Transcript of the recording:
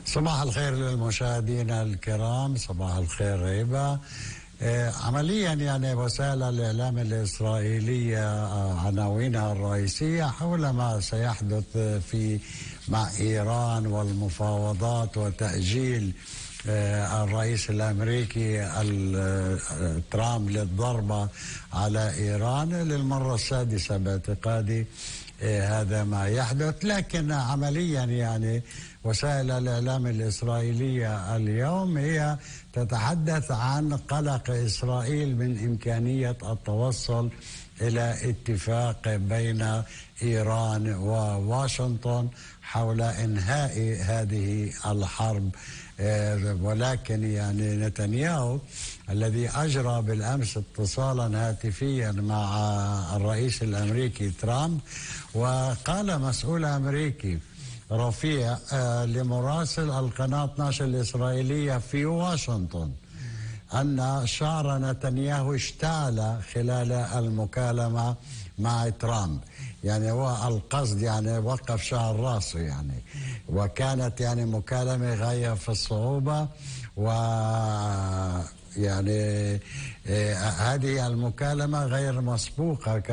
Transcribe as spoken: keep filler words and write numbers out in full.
صباح الخير للمشاهدين الكرام، صباح الخير ريبة. آه، عمليا يعني وسائل الإعلام الإسرائيلية آه، عناوينها الرئيسية حول ما سيحدث في مع إيران والمفاوضات وتأجيل آه، الرئيس الأمريكي ترامب للضربة على إيران للمرة السادسة باعتقادي. آه، هذا ما يحدث، لكن عمليا يعني وسائل الإعلام الإسرائيلية اليوم هي تتحدث عن قلق إسرائيل من إمكانية التوصل إلى اتفاق بين إيران وواشنطن حول إنهاء هذه الحرب. ولكن يعني نتنياهو الذي أجرى بالأمس اتصالا هاتفيا مع الرئيس الأمريكي ترامب، وقال مسؤول أمريكي رفيع لمراسل القناة اثني عشر الإسرائيلية في واشنطن أن شعر نتنياهو اشتعل خلال المكالمة مع ترامب. يعني هو القصد يعني وقف شعر راسه يعني، وكانت يعني مكالمة غاية في الصعوبة. و يعني هذه المكالمة غير مسبوقة.